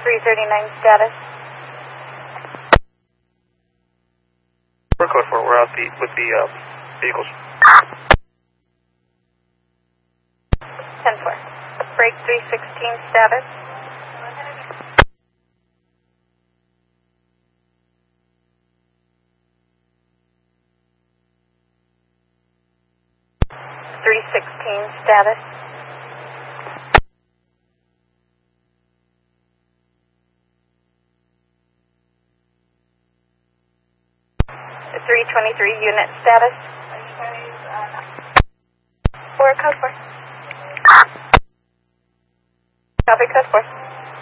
339 status. We're code 4. We're out with the vehicles. 10-4. Break 316 status. Status. The 323 unit status. Code 4. Copy code 4.